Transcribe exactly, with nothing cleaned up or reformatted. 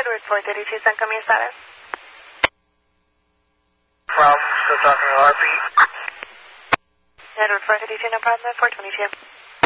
Edward four thirty-two, Sun Coming status. Problem, still talking to R P. Edward four thirty-two, no problem, four twenty-two.